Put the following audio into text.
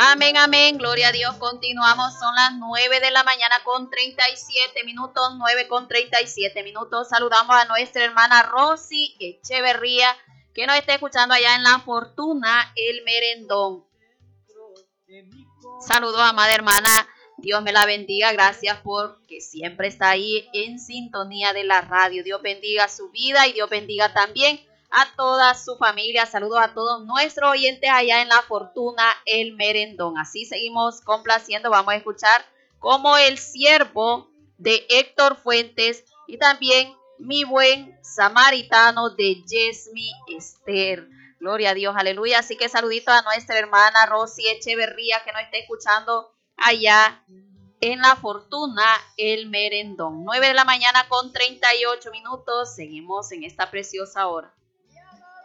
Amén, amén, gloria a Dios. Continuamos, son las 9 de la mañana con 37 minutos, 9 con 37 minutos. Saludamos a nuestra hermana Rosy Echeverría, que nos está escuchando allá en La Fortuna, El Merendón. Saludos, amada hermana, Dios me la bendiga, gracias porque siempre está ahí en sintonía de la radio. Dios bendiga su vida y Dios bendiga también a toda su familia. Saludos a todos nuestros oyentes allá en La Fortuna, El Merendón. Así seguimos complaciendo. Vamos a escuchar como El Siervo de Héctor Fuentes y también Mi Buen Samaritano de Yesmi Esther. Gloria a Dios, aleluya. Así que saludito a nuestra hermana Rosy Echeverría que nos está escuchando allá en La Fortuna, El Merendón. 9 de la mañana con 38 minutos. Seguimos en esta preciosa hora.